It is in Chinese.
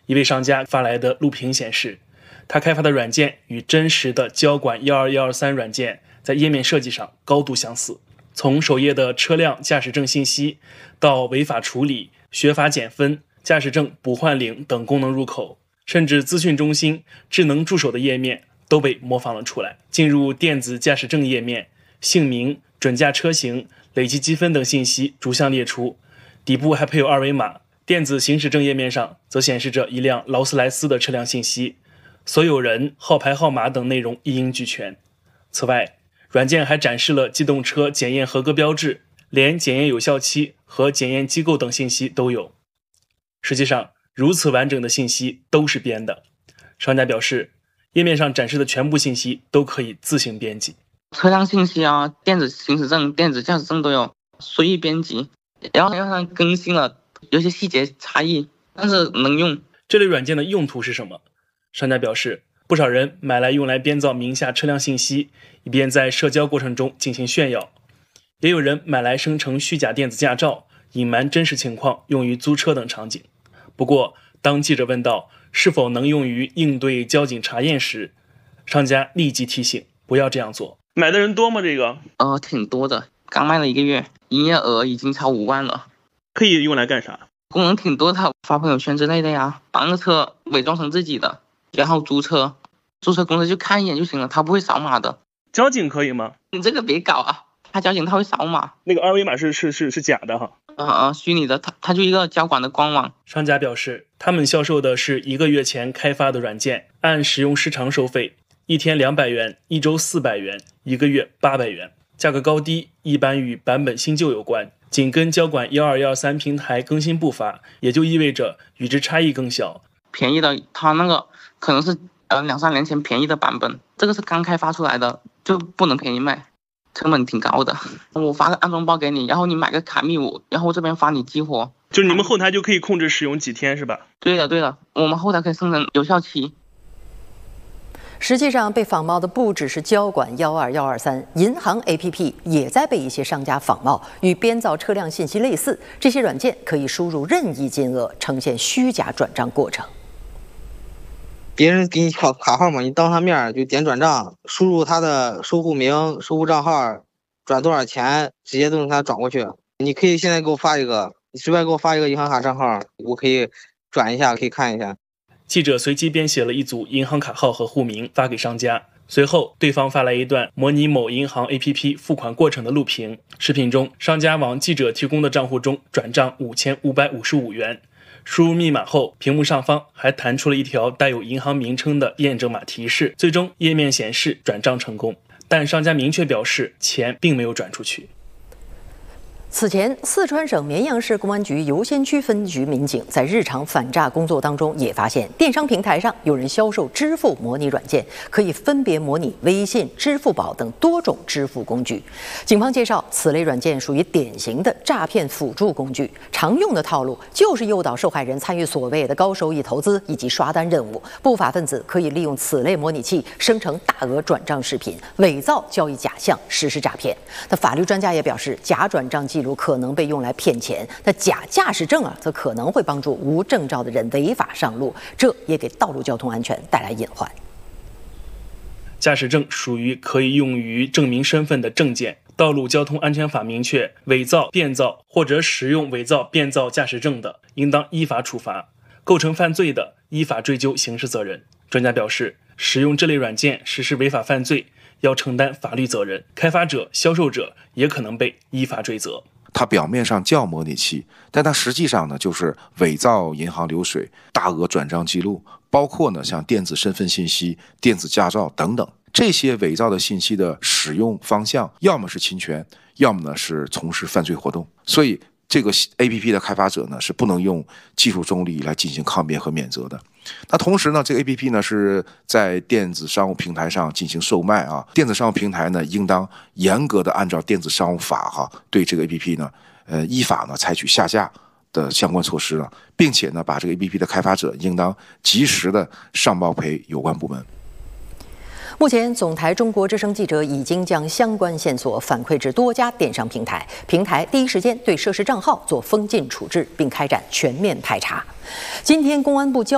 一位商家发来的录屏显示，他开发的软件与真实的交管12123软件在页面设计上高度相似，从首页的车辆驾驶证信息到违法处理、学法减分、驾驶证补换领等功能入口，甚至资讯中心、智能助手的页面都被模仿了出来。进入电子驾驶证页面，姓名、准驾车型、累计积分等信息逐项列出，底部还配有二维码。电子行驶证页面上则显示着一辆劳斯莱斯的车辆信息，所有人、号牌号码等内容一应俱全。此外，软件还展示了机动车检验合格标志，连检验有效期和检验机构等信息都有。实际上，如此完整的信息都是编的。商家表示，页面上展示的全部信息都可以自行编辑。 车辆信息啊，电子行驶证、电子驾驶证都有，随意编辑。然后它更新了，有些细节差异，但是能用。 这类软件的用途是什么？商家表示，不少人买来用来编造名下车辆信息，以便在社交过程中进行炫耀；也有人买来生成虚假电子驾照，隐瞒真实情况，用于租车等场景。不过，当记者问到是否能用于应对交警查验时，商家立即提醒不要这样做。买的人多吗？这个挺多的，刚卖了1个月，营业额已经超5万了。 可以用来干啥？ 功能挺多的，发朋友圈之类的呀，把那个车伪装成自己的，然后租车公司就看一眼就行了，他不会扫码的。 交警可以吗？ 你这个别搞啊，他交警他会扫码。 那个二维码是假的哈。 虚拟的，它就一个交管的官网。 商家表示，他们销售的是1个月前开发的软件，按使用时长收费，1天200元，1周400元，1个月800元。价格高低一般与版本新旧有关，紧跟交管12123平台更新步伐，也就意味着与之差异更小。 便宜的，它那个可能是2-3年前便宜的版本，这个是刚开发出来的，就不能便宜卖，成本挺高的。我发个安装包给你，然后你买个卡密5，然后我这边发你激活。 就是你们后台就可以控制使用几天是吧？ 对的，我们后台可以生成有效期。 实际上，被仿冒的不只是交管12123，银行 APP 也在被一些商家仿冒，与编造车辆信息类似。这些软件可以输入任意金额，呈现虚假转账过程。 别人给你卡号嘛，你当他面就点转账，输入他的收户名、收户账号，转多少钱，直接都能给他转过去。你可以现在给我发一个，你随便给我发一个银行卡账号，我可以转一下，可以看一下。 记者随机编写了一组银行卡号和户名发给商家，随后对方发来一段模拟某银行 APP 付款过程的录屏。视频中，商家往记者提供的账户中转账5555元，输入密码后，屏幕上方还弹出了一条带有银行名称的验证码提示，最终页面显示转账成功，但商家明确表示钱并没有转出去。 此前，四川省绵阳市公安局游仙区分局民警在日常反诈工作当中也发现，电商平台上有人销售支付模拟软件，可以分别模拟微信、支付宝等多种支付工具。警方介绍，此类软件属于典型的诈骗辅助工具，常用的套路就是诱导受害人参与所谓的高收益投资以及刷单任务。不法分子可以利用此类模拟器生成大额转账视频，伪造交易假象，实施诈骗。那法律专家也表示，假转账记录可能被用来骗钱，那假驾驶证则可能会帮助无证照的人违法上路，这也给道路交通安全带来隐患。 驾驶证属于可以用于证明身份的证件，道路交通安全法明确，伪造、变造或者使用伪造、变造驾驶证的，应当依法处罚；构成犯罪的，依法追究刑事责任。专家表示，使用这类软件实施违法犯罪，要承担法律责任，开发者、销售者也可能被依法追责。 它表面上叫模拟器，但它实际上呢就是伪造银行流水、大额转账记录，包括呢像电子身份信息、电子驾照等等。这些伪造的信息的使用方向，要么是侵权，要么呢是从事犯罪活动。所以这个 APP 的开发者呢是不能用技术中立来进行抗辩和免责的。那同时呢，这个 APP 呢是在电子商务平台上进行售卖啊。电子商务平台呢，应当严格的按照电子商务法对这个 APP 呢，依法呢采取下架的相关措施了，并且呢，把这个 APP 的开发者应当及时的上报赔有关部门。 目前，总台中国之声记者已经将相关线索反馈至多家电商平台，平台第一时间对涉事账号做封禁处置，并开展全面排查。今天，公安部交